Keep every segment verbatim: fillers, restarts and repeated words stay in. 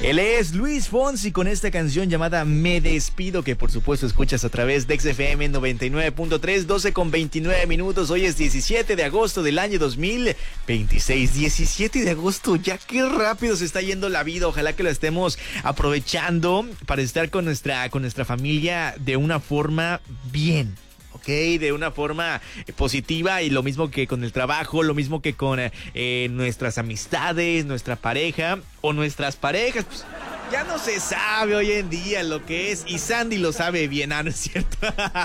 Él es Luis Fonsi con esta canción llamada Me Despido, que por supuesto escuchas a través de X F M noventa y nueve punto tres, doce con veintinueve minutos. Hoy es diecisiete de agosto del año dos mil veintiséis. diecisiete de agosto, ya qué rápido se está yendo la vida. Ojalá que lo estemos aprovechando para estar con nuestra, con nuestra familia de una forma bien. Ok, de una forma positiva, y lo mismo que con el trabajo, lo mismo que con eh, nuestras amistades, nuestra pareja o nuestras parejas. Pues, ya no se sabe hoy en día lo que es, y Sandy lo sabe bien. Ah, no es cierto.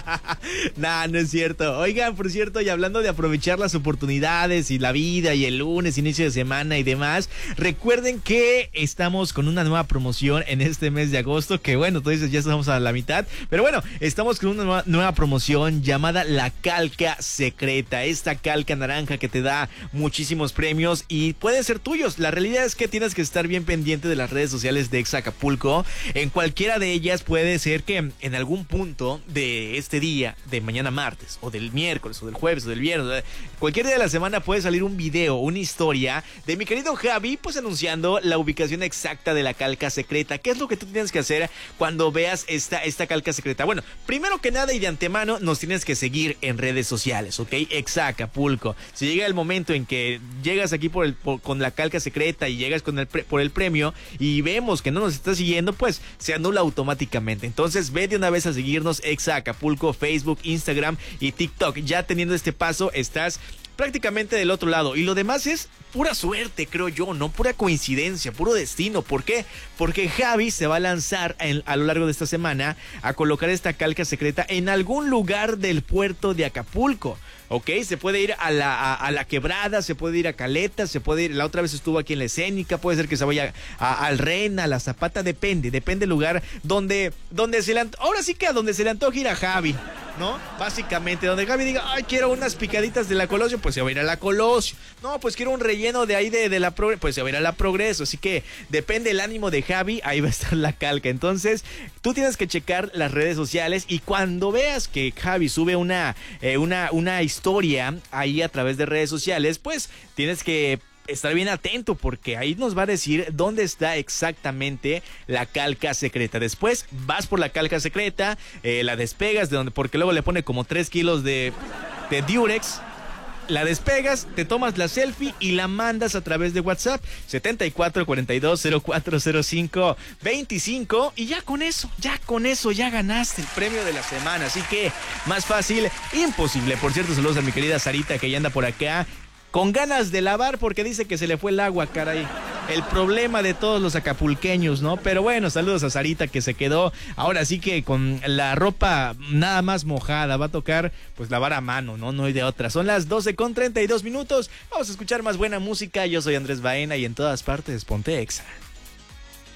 Nah, no es cierto. Oigan, por cierto, y hablando de aprovechar las oportunidades y la vida y el lunes, inicio de semana y demás, recuerden que estamos con una nueva promoción en este mes de agosto, que bueno, entonces ya estamos a la mitad, pero bueno, estamos con una nueva, nueva promoción llamada La Calca Secreta. Esta calca naranja que te da muchísimos premios y pueden ser tuyos. La realidad es que tienes que estar bien pendiente de las redes sociales de Exa Acapulco. En cualquiera de ellas puede ser que en algún punto de este día, de mañana martes, o del miércoles, o del jueves, o del viernes, cualquier día de la semana puede salir un video, una historia de mi querido Javi, pues anunciando la ubicación exacta de la calca secreta. ¿Qué es lo que tú tienes que hacer cuando veas esta, esta calca secreta? Bueno, primero que nada y de antemano, nos tienes que seguir en redes sociales, ¿ok? Exa Acapulco. Si llega el momento en que llegas aquí por el, por, con la calca secreta y llegas con el pre, por el premio y vemos que no nos está siguiendo, pues se anula automáticamente. Entonces ve de una vez a seguirnos, Exa Acapulco, Facebook, Instagram y TikTok. Ya teniendo este paso, estás prácticamente del otro lado, y lo demás es pura suerte, creo yo, no pura coincidencia, puro destino. ¿Por qué? Porque Javi se va a lanzar en, a lo largo de esta semana a colocar esta calca secreta en algún lugar del puerto de Acapulco. Ok, se puede ir a la, a, a la Quebrada, se puede ir a Caleta, se puede ir, la otra vez estuvo aquí en la Escénica, puede ser que se vaya a, al Rena, a la Zapata, depende, depende del lugar donde, donde se le antoje, ahora sí que a donde se le antoje ir a Javi, ¿no? Básicamente, donde Javi diga, ay, quiero unas picaditas de la Colosio, pues se va a ir a la Colosio. No, pues quiero un relleno de ahí de, de la Progreso, pues se va a ir a la Progreso. Así que depende el ánimo de Javi, ahí va a estar la calca. Entonces, tú tienes que checar las redes sociales, y cuando veas que Javi sube una, eh, una, una historia ahí a través de redes sociales, pues tienes que estar bien atento, porque ahí nos va a decir dónde está exactamente la calca secreta. Después vas por la calca secreta, eh, la despegas de donde, porque luego le pone como tres kilos de, de Durex. La despegas, te tomas la selfie y la mandas a través de WhatsApp setenta y cuatro cuarenta y dos cero cuatro cero cinco veinticinco, y ya con eso, ya con eso ya ganaste el premio de la semana. Así que más fácil, imposible. Por cierto, saludos a mi querida Sarita, que ya anda por acá con ganas de lavar porque dice que se le fue el agua, caray. El problema de todos los acapulqueños, ¿no? Pero bueno, saludos a Sarita, que se quedó ahora sí que con la ropa nada más mojada. Va a tocar pues lavar a mano, ¿no? No hay de otra. Son las doce con treinta y dos minutos. Vamos a escuchar más buena música. Yo soy Andrés Baena y en todas partes ponte Exa.